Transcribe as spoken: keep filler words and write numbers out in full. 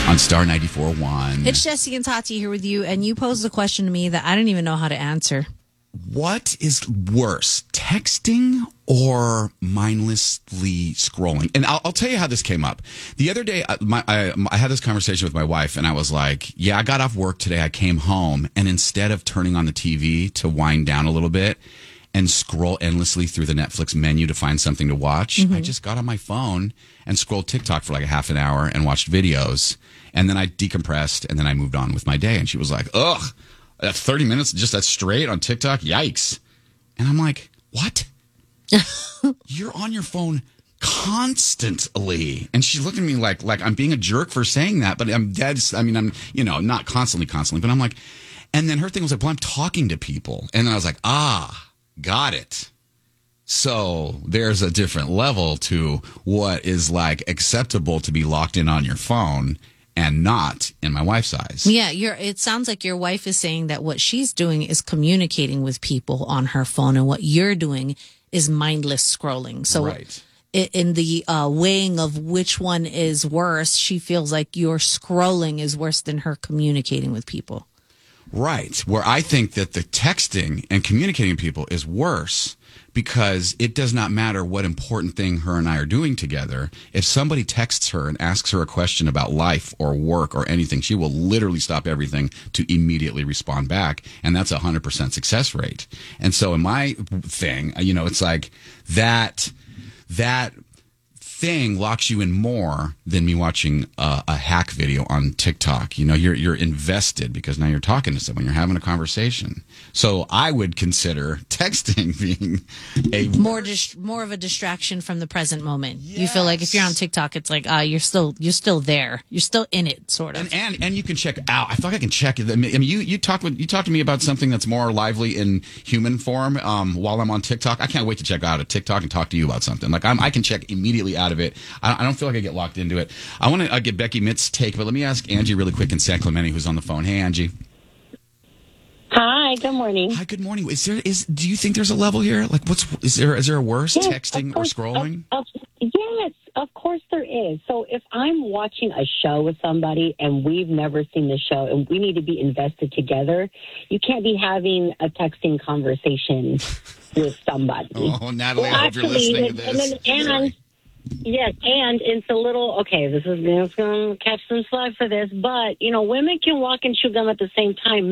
on Star ninety-four point one. It's Jesse and Tati here with you, and you posed a question to me that I didn't even know how to answer. What is worse, texting or mindlessly scrolling? And I'll, I'll tell you how this came up. The other day, I, my, I, I had this conversation with my wife, and I was like, yeah, I got off work today. I came home, and instead of turning on the T V to wind down a little bit and scroll endlessly through the Netflix menu to find something to watch, mm-hmm. I just got on my phone and scrolled TikTok for like a half an hour and watched videos. And then I decompressed, and then I moved on with my day. And she was like, ugh. That's thirty minutes, just that straight on TikTok? Yikes. And I'm like, what? You're on your phone constantly. And she looked at me like like I'm being a jerk for saying that, but I'm dead. I mean, I'm, you know, not constantly, constantly, but I'm like, and then her thing was like, well, I'm talking to people. And then I was like, ah, got it. So there's a different level to what is like acceptable to be locked in on your phone and not in my wife's eyes. Yeah, you're. It sounds like your wife is saying that what she's doing is communicating with people on her phone, and what you're doing is mindless scrolling. So right. in the uh, weighing of which one is worse, she feels like your scrolling is worse than her communicating with people. Right, where I think that the texting and communicating with people is worse because it does not matter what important thing her and I are doing together. If somebody texts her and asks her a question about life or work or anything, she will literally stop everything to immediately respond back. And that's a one hundred percent success rate. And so in my thing, you know, it's like that that thing locks you in more than me watching a, a hack video on TikTok. You know, you're you're invested because now you're talking to someone, you're having a conversation. So I would consider texting being a more dis- more of a distraction from the present moment. Yes. You feel like if you're on TikTok, it's like ah, uh, you're still you're still there, you're still in it, sort of. And and, and you can check out. I feel like I can check. I mean, you you talk with you talk to me about something that's more lively in human form. Um, while I'm on TikTok, I can't wait to check out a TikTok and talk to you about something. Like I'm, I can check immediately out of it. I, I don't feel like I get locked into it. I want to uh, get Becky Mitt's take, but let me ask Angie really quick in San Clemente, who's on the phone. Hey, Angie. Hi, good morning. Hi, good morning. Is there is do you think there's a level here? Like, what's is there is there a worse yes, texting course, or scrolling? Of, of, yes, of course there is. So if I'm watching a show with somebody and we've never seen the show and we need to be invested together, you can't be having a texting conversation with somebody. Oh, Natalie, well, I hope actually, you're listening and, to this. And, and, yes, and it's a little, okay, this is going to catch some slack for this, but, you know, women can walk and chew gum at the same time.